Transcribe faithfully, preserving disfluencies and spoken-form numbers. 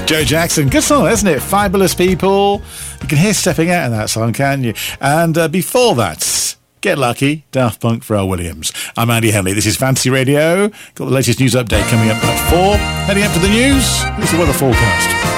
Joe Jackson, good song, isn't it? Fabulous People. You can hear stepping out in that song, can't you? And uh, before that, Get Lucky, Daft Punk, Pharrell Williams. I'm Andy Henley. This is Fantasy Radio. Got the latest news update coming up at four. Heading up to the news, here's the weather forecast.